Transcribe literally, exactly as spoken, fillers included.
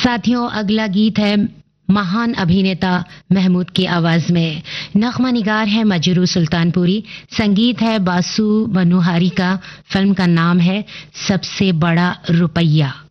साथियों, अगला गीत है महान अभिनेता महमूद की आवाज में। नगमा निगार है मजरू सुल्तानपुरी, संगीत है बासु मनोहारी का। फिल्म का नाम है सबसे बड़ा रुपया।